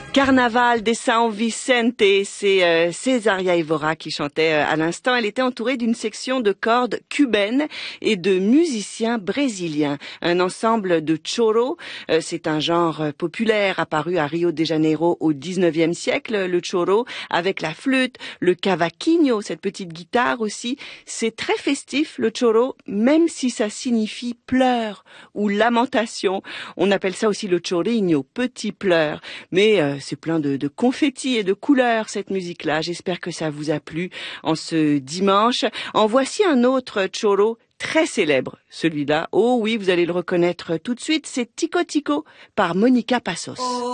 Carnaval de San Vicente, c'est Cesaria Evora qui chantait à l'instant. Elle était entourée d'une section de cordes cubaines et de musiciens brésiliens. Un ensemble de choro, c'est un genre populaire apparu à Rio de Janeiro au 19e siècle, le choro, avec la flûte, le cavaquinho, cette petite guitare aussi. C'est très festif, le choro, même si ça signifie pleurs ou lamentation. On appelle ça aussi le chorinho, petit pleur. Mais c'est plein de confettis et de couleurs, cette musique-là. J'espère que ça vous a plu en ce dimanche. En voici un autre choro très célèbre, celui-là. Oh oui, vous allez le reconnaître tout de suite. C'est Tico Tico par Monica Passos.